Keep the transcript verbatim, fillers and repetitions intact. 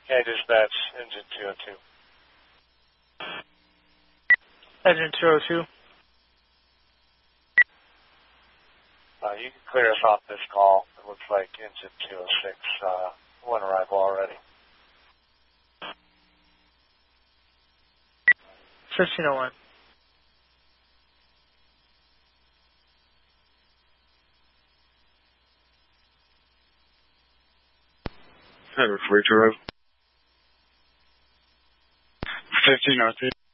Okay, dispatch, engine two oh two. Engine two oh two. Uh, you can clear us off this call. It looks like engine two oh six, uh, one arrival already. fifteen oh one. Have a free to arrive. fifteen oh two.